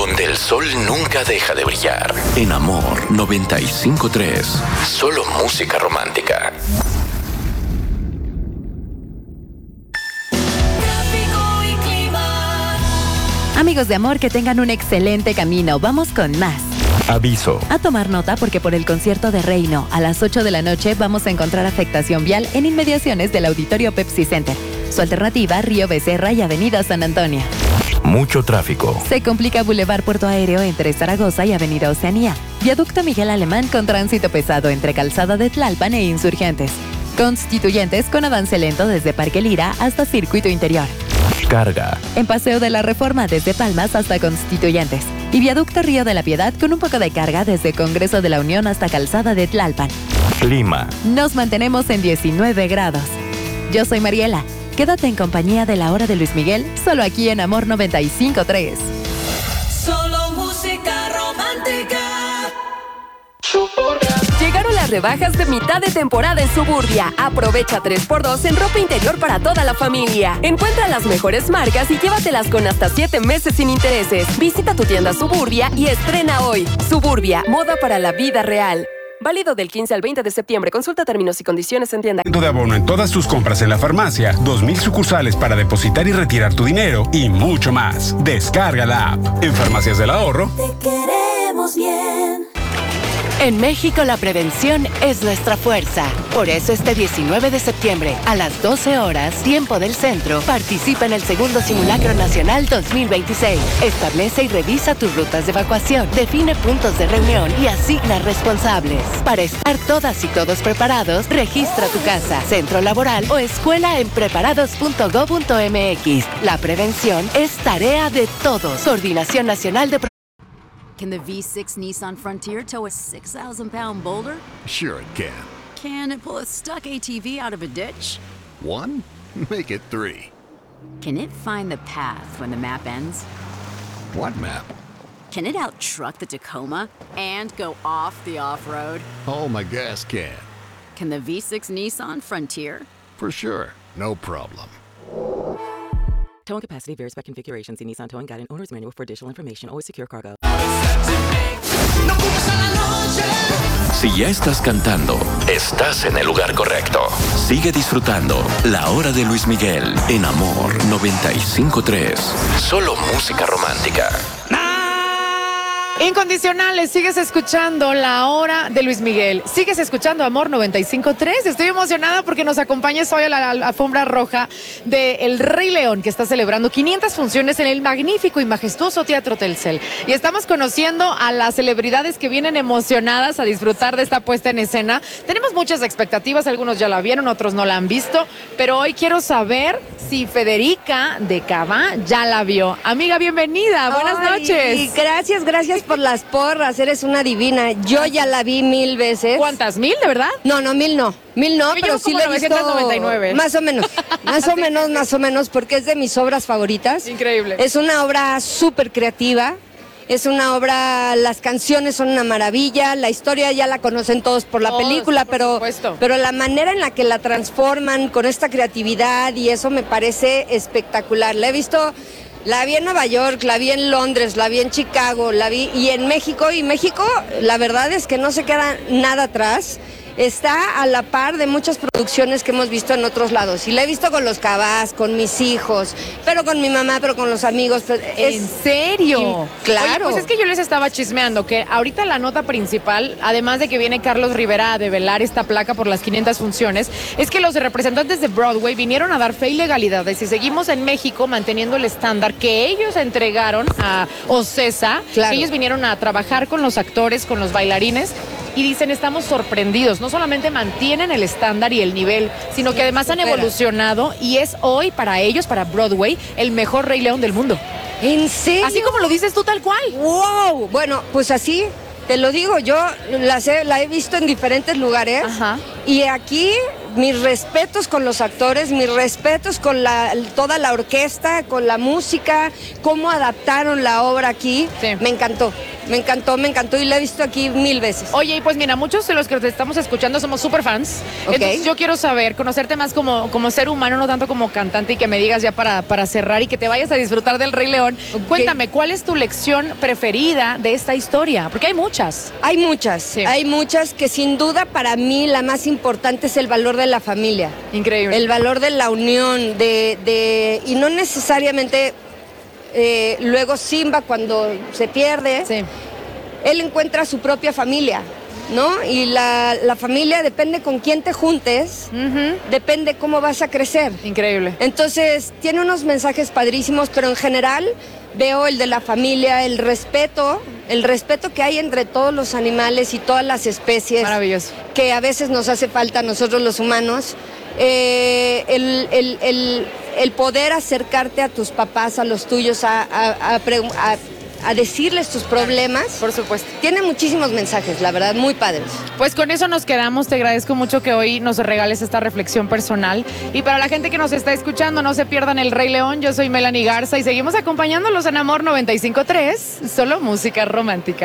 donde el sol nunca deja de brillar. En Amor 95.3, solo música romántica. Amigos de Amor, que tengan un excelente camino. Vamos con más. Aviso. A tomar nota porque por el concierto de Reino a las 8 de la noche vamos a encontrar afectación vial en inmediaciones del Auditorio Pepsi Center. Su alternativa, Río Becerra y Avenida San Antonio. Mucho tráfico. Se complica Boulevard Puerto Aéreo entre Zaragoza y Avenida Oceanía. Viaducto Miguel Alemán con tránsito pesado entre Calzada de Tlalpan e Insurgentes. Constituyentes con avance lento desde Parque Lira hasta Circuito Interior. Carga. En Paseo de la Reforma desde Palmas hasta Constituyentes. Y Viaducto Río de la Piedad con un poco de carga desde Congreso de la Unión hasta Calzada de Tlalpan. Clima. Nos mantenemos en 19 grados. Yo soy Mariela. Quédate en compañía de La Hora de Luis Miguel, solo aquí en Amor 95.3. Solo música romántica. Llegaron las rebajas de mitad de temporada en Suburbia. Aprovecha 3x2 en ropa interior para toda la familia. Encuentra las mejores marcas y llévatelas con hasta 7 meses sin intereses. Visita tu tienda Suburbia y estrena hoy. Suburbia, moda para la vida real. Válido del 15 al 20 de septiembre. Consulta términos y condiciones en tienda. De abono en todas tus compras en la farmacia, 2,000 sucursales para depositar y retirar tu dinero y mucho más. Descarga la app. En Farmacias del Ahorro. Te queremos bien. En México la prevención es nuestra fuerza. Por eso este 19 de septiembre, a las 12 horas, tiempo del centro, participa en el segundo Simulacro Nacional 2026. Establece y revisa tus rutas de evacuación, define puntos de reunión y asigna responsables. Para estar todas y todos preparados, registra tu casa, centro laboral o escuela en preparados.go.mx. La prevención es tarea de todos. Coordinación Nacional de Can the V6 Nissan Frontier tow a 6,000-pound boulder? Sure it can. Can it pull a stuck ATV out of a ditch? 1? Make it 3. Can it find the path when the map ends? What map? Can it out-truck the Tacoma and go off the off-road? Oh, my gas can. Can the V6 Nissan Frontier? For sure. No problem. Towing capacity varies by configuration. See Nissan Towing Guide and Owner's Manual for additional information. Always secure cargo. Si ya estás cantando, estás en el lugar correcto. Sigue disfrutando La Hora de Luis Miguel en Amor 95.3. Solo música romántica. Incondicionales, sigues escuchando La Hora de Luis Miguel. Sigues escuchando Amor 95.3. Estoy emocionada porque nos acompañas hoy a la alfombra roja de El Rey León, que está celebrando 500 funciones en el magnífico y majestuoso Teatro Telcel. Y estamos conociendo a las celebridades que vienen emocionadas a disfrutar de esta puesta en escena. Tenemos muchas expectativas, algunos ya la vieron, otros no la han visto, pero hoy quiero saber si Federica de Cava ya la vio. Amiga, bienvenida, buenas noches. Gracias por las porras, eres una divina. Yo ya la vi 1000 veces. ¿Cuántas? ¿1000, de verdad? No, 1000 no. 1000 no, pero sí la he visto. 999. Más o menos, porque es de mis obras favoritas. Increíble. Es una obra súper creativa. Es una obra, las canciones son una maravilla, la historia ya la conocen todos por la película, pero la manera en la que la transforman con esta creatividad y eso me parece espectacular. La vi en Nueva York, la vi en Londres, la vi en Chicago, la vi y en México. Y México, la verdad es que no se queda nada atrás. Está a la par de muchas producciones que hemos visto en otros lados. Y la he visto con los Cabás, con mis hijos, pero con mi mamá, pero con los amigos. ¿En serio? Claro. Oye, pues es que yo les estaba chismeando que ahorita la nota principal, además de que viene Carlos Rivera a develar esta placa por las 500 funciones, es que los representantes de Broadway vinieron a dar fe y legalidades y seguimos en México manteniendo el estándar que ellos entregaron a Ocesa. Claro. Ellos vinieron a trabajar con los actores, con los bailarines. Y dicen, estamos sorprendidos, no solamente mantienen el estándar y el nivel, sino que además han evolucionado y es hoy para ellos, para Broadway, el mejor Rey León del mundo. ¿En serio? Así como lo dices tú, tal cual. ¡Wow! Bueno, pues así, te lo digo, yo la he visto en diferentes lugares. Ajá. Y aquí mis respetos con los actores, mis respetos con toda la orquesta, con la música, cómo adaptaron la obra aquí. Sí. Me encantó. me encantó y la he visto aquí 1000 veces. Oye, y pues mira, muchos de los que te estamos escuchando somos súper fans. Ok. Entonces yo quiero saber, conocerte más como ser humano, no tanto como cantante, y que me digas ya para cerrar y que te vayas a disfrutar del Rey León. Cuéntame, ¿cuál es tu lección preferida de esta historia? Porque hay muchas. Hay muchas que sin duda para mí la más importante es el valor de la familia. Increíble. El valor de la unión, y no necesariamente luego Simba cuando se pierde, él encuentra su propia familia, ¿no? Y la familia depende con quién te juntes, depende cómo vas a crecer. Increíble. Entonces, tiene unos mensajes padrísimos, pero en general veo el de la familia, el respeto que hay entre todos los animales y todas las especies. Maravilloso. Que a veces nos hace falta a nosotros los humanos. El poder acercarte a tus papás, a los tuyos, a decirles tus problemas. Por supuesto. Tiene muchísimos mensajes, la verdad, muy padres. Pues con eso nos quedamos. Te agradezco mucho que hoy nos regales esta reflexión personal. Y para la gente que nos está escuchando, no se pierdan El Rey León. Yo soy Melanie Garza y seguimos acompañándolos en Amor 95.3. Solo música romántica.